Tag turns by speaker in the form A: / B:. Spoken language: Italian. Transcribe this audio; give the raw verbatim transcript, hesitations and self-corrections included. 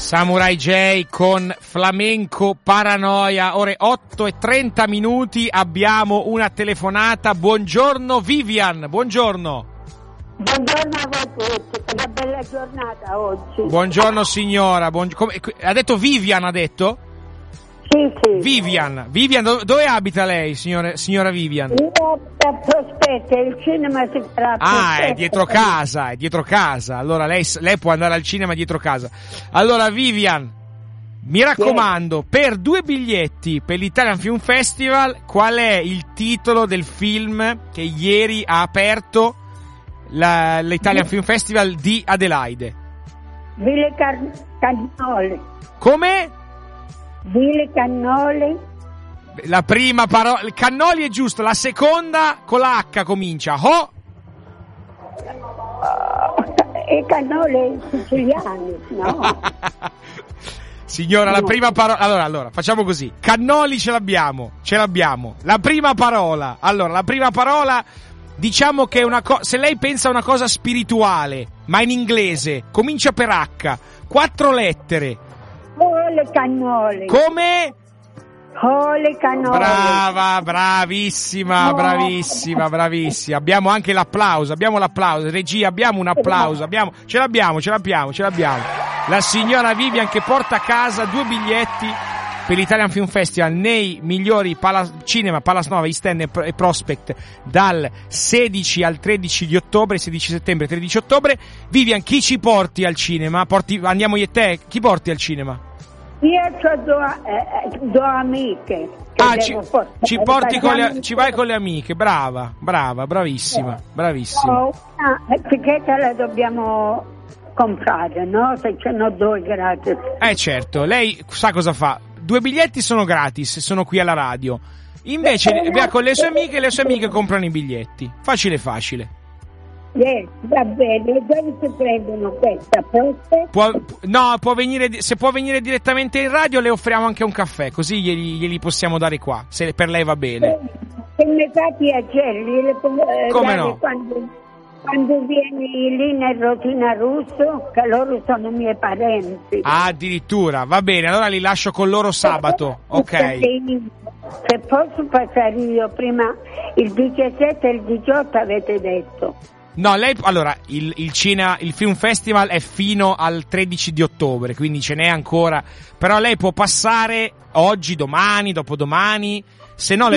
A: Samurai J con Flamenco Paranoia. Ore otto e trenta minuti, abbiamo una telefonata. Buongiorno Vivian, buongiorno.
B: Buongiorno a voi tutti, che una bella giornata oggi.
A: Buongiorno signora, buong- come, ha detto Vivian, ha detto?
B: Sì, sì.
A: Vivian, Vivian, do- dove abita lei, signore, signora Vivian?
B: Io a Prospetto, il cinema si farà a
A: Ah,
B: Prospetto.
A: è dietro casa, è dietro casa. Allora lei, lei può andare al cinema dietro casa. Allora Vivian, mi raccomando, per due biglietti per l'Italian Film Festival, qual è il titolo del film che ieri ha aperto la, l'Italian Film Festival di Adelaide?
B: Ville Car- Cannoli.
A: Come?
B: Ville Cannoli.
A: La prima parola, Cannoli è giusto, la seconda con la H comincia. Ho.
B: E Cannoli siciliani, no?
A: Signora, la prima parola. Allora, allora, facciamo così. Cannoli ce l'abbiamo, ce l'abbiamo. La prima parola. Allora, la prima parola, diciamo che è una cosa. Se lei pensa a una cosa spirituale, ma in inglese, comincia per H. Quattro lettere.
B: Oh, le Cannoli.
A: Come?
B: Oh, le Cannoli.
A: Brava, bravissima,
B: No.
A: bravissima, bravissima. Abbiamo anche l'applauso, abbiamo l'applauso. Regia, abbiamo un applauso, abbiamo, ce l'abbiamo, ce l'abbiamo, ce l'abbiamo. La signora Vivian che porta a casa due biglietti per l'Italian Film Festival nei migliori pala- cinema, Palace Nova, East End e Prospect dal sedici al tredici di ottobre, sedici settembre, tredici ottobre. Vivian, chi ci porti al cinema? Porti, andiamo io e te? Chi porti al cinema?
B: Io ho due, eh, due amiche. Che
A: Ah, ci,
B: devo portare.
A: ci porti con le,
B: Parliamo
A: ci vai
B: di-
A: con le amiche, brava, brava, bravissima, bravissima.
B: No, una etichetta la dobbiamo comprare, no? Se ce n'ho due gratis.
A: Eh certo, lei sa cosa fa? Due biglietti sono gratis, sono qui alla radio. Invece va con le sue amiche e le sue amiche comprano i biglietti. Facile facile.
B: Yes, va bene, dove si prendono questa? Prospect?
A: Può, no, può venire, se può venire direttamente in radio le offriamo anche un caffè, così glieli, glieli possiamo dare qua, se per lei va bene.
B: Se mi fa piacere, gliele può eh,
A: Come
B: dare
A: no?
B: quando, quando vieni lì nel Rosina Russo, che loro sono miei parenti.
A: Ah, addirittura, va bene, allora li lascio con loro sabato, ok.
B: Se posso passare io prima il diciassette e il diciotto avete detto.
A: No, lei, allora, il, il cinema, il film festival è fino al tredici di ottobre, quindi ce n'è ancora, però lei può passare oggi, domani, dopodomani, se no le